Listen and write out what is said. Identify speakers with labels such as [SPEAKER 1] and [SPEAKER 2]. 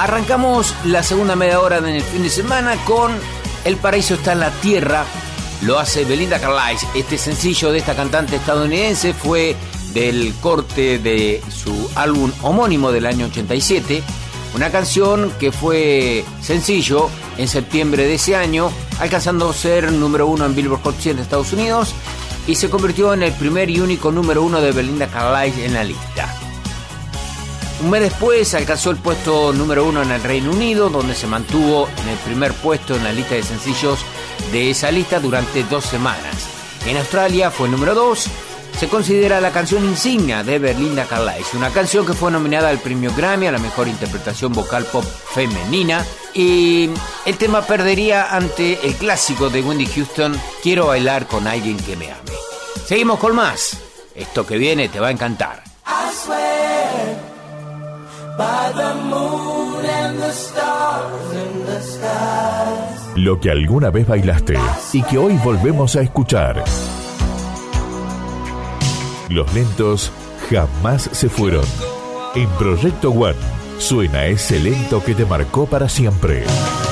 [SPEAKER 1] Arrancamos la segunda media hora en el fin de semana con El paraíso está en la tierra. Lo hace Belinda Carlisle. Este sencillo de esta cantante estadounidense fue del corte de su álbum homónimo del año 87. Una canción que fue sencillo en septiembre de ese año, alcanzando a ser número 1 en Billboard Hot 100 de Estados Unidos y se convirtió en el primer y único número 1 de Belinda Carlisle en la lista. Un mes después alcanzó el puesto número 1 en el Reino Unido, donde se mantuvo en el primer puesto en la lista de sencillos de esa lista durante 2 semanas. En Australia fue el número 2. Se considera la canción insignia de Belinda Carlisle, una canción que fue nominada al premio Grammy a la mejor interpretación vocal pop femenina, y el tema perdería ante el clásico de Whitney Houston, Quiero bailar con alguien que me ame. Seguimos con más. Esto que viene te va a encantar.
[SPEAKER 2] I swear by the moon and the stars in the skies.
[SPEAKER 3] Lo que alguna vez bailaste y que hoy volvemos a escuchar. Los lentos jamás se fueron. En Proyecto One suena ese lento que te marcó para siempre.